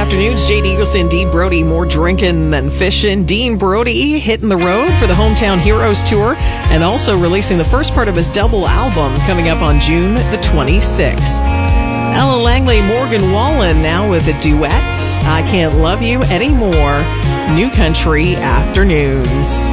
Afternoons, Jade Eagleson, Dean Brody, more drinking than fishing. Dean Brody hitting the road for the Hometown Heroes Tour and also releasing the first part of his double album coming up on June the 26th. Ella Langley, Morgan Wallen now with a duet, I Can't Love You Anymore. New Country Afternoons.